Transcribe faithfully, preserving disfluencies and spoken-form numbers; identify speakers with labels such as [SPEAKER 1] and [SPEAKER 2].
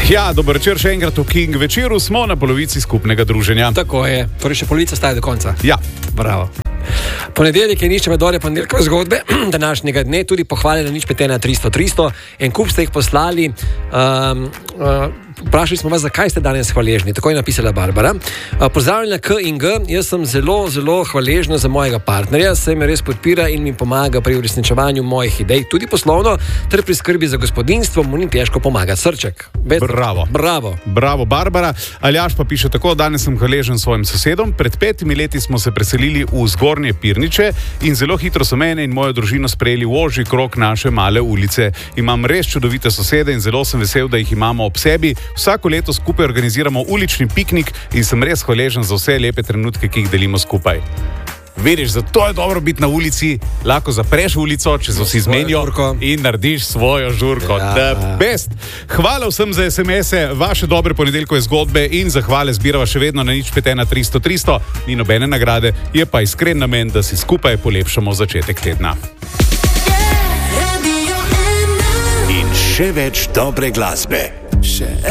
[SPEAKER 1] Ja, dober večer še enkrat v King večeru, smo na polovici skupnega druženja.
[SPEAKER 2] Tako je, torej še polovica staje do konca.
[SPEAKER 1] Ja.
[SPEAKER 2] Bravo. Ponedeljek je nič medore ponedeljkove zgodbe današnjega dne, tudi pohvaljeno nič pet ena tristo tristo. En kup ste jih poslali. Um, uh, Vprašali smo vas, zakaj ste danes hvaležni. Tako je napisala Barbara. Pozdravljena K in G. Jaz sem zelo, zelo hvaležna za mojega partnerja, saj me res podpira in mi pomaga pri uresničevanju mojih idej, tudi poslovno, ter pri skrbi za gospodinjstvo mu ni težko pomagati. Srček. Bez...
[SPEAKER 1] Bravo.
[SPEAKER 2] Bravo.
[SPEAKER 1] Bravo, Barbara. Aljaš pa piše tako: danes sem hvaležen svojim sosedom. Pred petimi leti smo se preselili v Zgornje Pirniče in zelo hitro so mene in mojo družino sprejeli v ožji krog naše male ulice. Imam res čudovite sosede in zelo sem vesel, da jih imamo ob sebi. Vsako leto skupaj organiziramo ulični piknik in sem res hvaležen za vse lepe trenutke, ki jih delimo skupaj. Vidiš, zato je dobro biti na ulici, lahko zapreš ulico, če se vsi zmenijo in narediš svojo žurko.
[SPEAKER 2] Ja.
[SPEAKER 1] The best. Hvala vsem za es em ese, vaše dobre ponedeljkove zgodbe in zahvale zbirava še vedno na nič pet ena tristo tristo. Ni nobene nagrade, je pa iskren namen, da si skupaj polepšamo začetek tedna.
[SPEAKER 3] In še več dobre glasbe. Še